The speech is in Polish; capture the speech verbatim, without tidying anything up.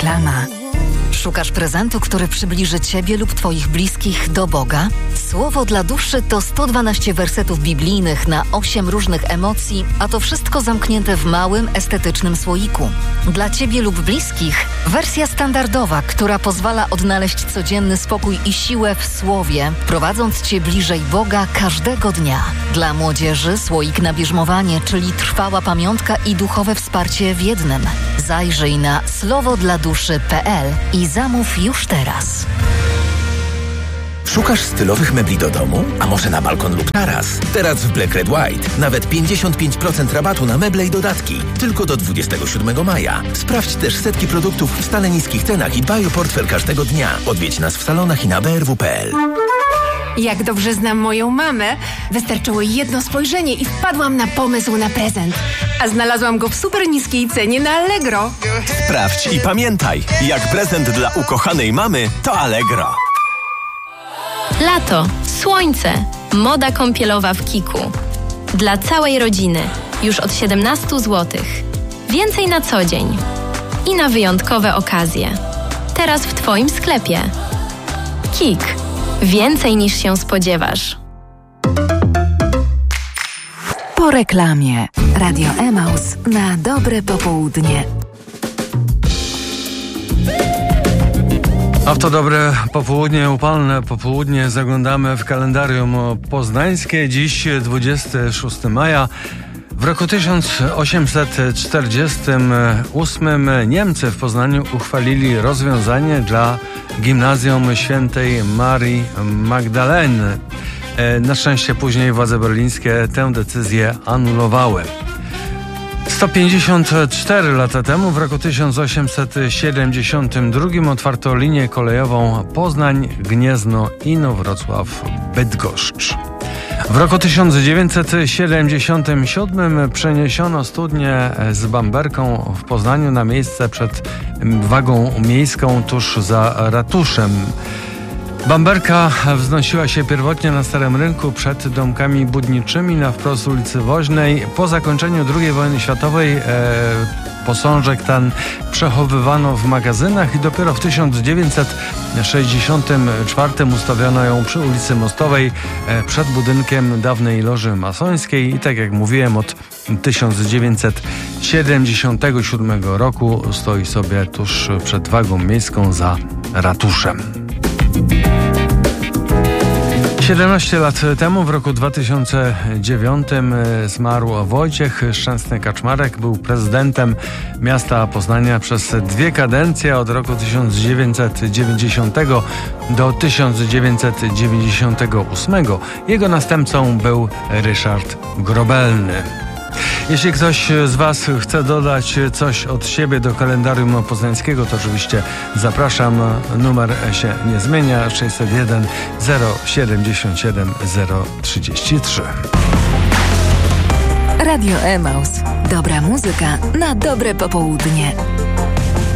Reklama. Szukasz prezentu, który przybliży Ciebie lub Twoich bliskich do Boga? Słowo dla duszy to sto dwanaście wersetów biblijnych na osiem różnych emocji, a to wszystko zamknięte w małym, estetycznym słoiku. Dla Ciebie lub bliskich wersja standardowa, która pozwala odnaleźć codzienny spokój i siłę w Słowie, prowadząc Cię bliżej Boga każdego dnia. Dla młodzieży słoik na bierzmowanie, czyli trwała pamiątka i duchowe wsparcie w jednym. Zajrzyj na słowo dla duszy kropka p l i zamów już teraz. Szukasz stylowych mebli do domu? A może na balkon lub taras? Teraz w Black Red White nawet pięćdziesiąt pięć procent rabatu na meble i dodatki. Tylko do dwudziestego siódmego maja. Sprawdź też setki produktów w stale niskich cenach i dbaj o portfel każdego dnia. Odwiedź nas w salonach i na b r w kropka p l. Jak dobrze znam moją mamę, wystarczyło jedno spojrzenie i wpadłam na pomysł na prezent. A znalazłam go w super niskiej cenie na Allegro. Sprawdź i pamiętaj, jak prezent dla ukochanej mamy to Allegro. Lato, słońce, moda kąpielowa w Kiku. Dla całej rodziny, już od siedemnaście złotych. Więcej na co dzień i na wyjątkowe okazje. Teraz w Twoim sklepie. Kik. Więcej niż się spodziewasz. Po reklamie. Radio Emaus na dobre popołudnie. A w to dobre popołudnie, upalne popołudnie zaglądamy w kalendarium poznańskie. Dziś dwudziestego szóstego maja. W roku tysiąc osiemset czterdziestym ósmym Niemcy w Poznaniu uchwalili rozwiązanie dla Gimnazjum Świętej Marii Magdaleny. Na szczęście później władze berlińskie tę decyzję anulowały. sto pięćdziesiąt cztery lata temu, w roku tysiąc osiemset siedemdziesiątym drugim, otwarto linię kolejową Poznań, Gniezno, Inowrocław, Bydgoszcz. W roku tysiąc dziewięćset siedemdziesiątym siódmym przeniesiono studnię z Bamberką w Poznaniu na miejsce przed wagą miejską tuż za ratuszem. Bamberka wznosiła się pierwotnie na Starym Rynku przed domkami budniczymi na wprost ulicy Woźnej. Po zakończeniu drugiej wojny światowej e, posążek ten przechowywano w magazynach i dopiero w tysiąc dziewięćset sześćdziesiątym czwartym ustawiono ją przy ulicy Mostowej e, przed budynkiem dawnej loży masońskiej i tak jak mówiłem, od tysiąc dziewięćset siedemdziesiątego siódmego roku stoi sobie tuż przed wagą miejską za ratuszem. siedemnaście lat temu, w roku dwa tysiące dziewiątym, zmarł Wojciech Szczęsny-Kaczmarek. Był prezydentem miasta Poznania przez dwie kadencje od roku tysiąc dziewięćset dziewięćdziesiątego do tysiąc dziewięćset dziewięćdziesiątego ósmego. Jego następcą był Ryszard Grobelny. Jeśli ktoś z Was chce dodać coś od siebie do kalendarium poznańskiego, to oczywiście zapraszam. Numer się nie zmienia. sześćset jeden zero siedemdziesiąt siedem zero trzydzieści trzy. Radio Emaus. Dobra muzyka na dobre popołudnie.